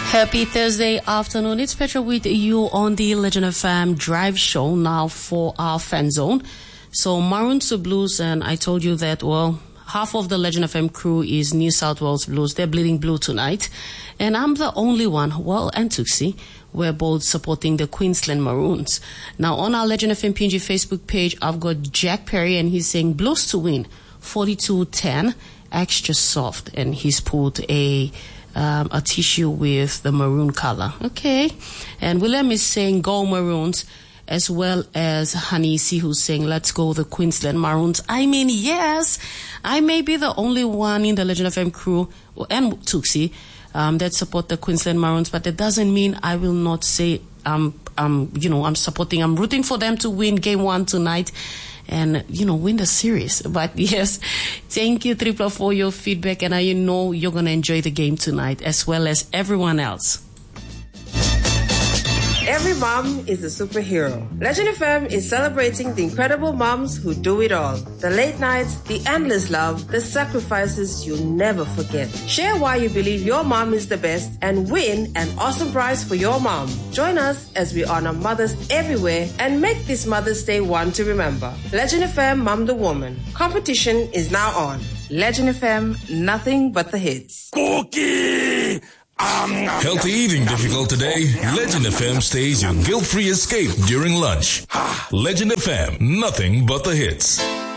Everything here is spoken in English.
Happy Thursday afternoon. It's Petra with you on the Legend FM Drive Show now for our fan zone. So Maroons to Blues, and I told you that, well, half of the Legend FM crew is New South Wales Blues. They're bleeding blue tonight. And I'm the only one, well, and Tuxie, we're both supporting the Queensland Maroons. Now, on our Legend FM PNG Facebook page, I've got Jack Perry, and he's saying Blues to win, 42-10, extra soft. And he's put a tissue with the maroon color. Okay. And William is saying go Maroons, as well as Hanisi, who's saying let's go the Queensland Maroons. I mean, yes, I may be the only one in the Legend FM crew and Tuxie that support the Queensland Maroons, but that doesn't mean I will not say I'm rooting for them to win game 1 tonight and, win the series. But yes, thank you, Tripla, for your feedback. And I know you're going to enjoy the game tonight as well as everyone else. Every mom is a superhero. Legend FM is celebrating the incredible moms who do it all. The late nights, the endless love, the sacrifices you'll never forget. Share why you believe your mom is the best and win an awesome prize for your mom. Join us as we honor mothers everywhere and make this Mother's Day one to remember. Legend FM Mom the Woman. Competition is now on. Legend FM, nothing but the hits. Cookie! Healthy eating difficult today? Legend FM stays your guilt-free escape during lunch. Legend FM, nothing but the hits.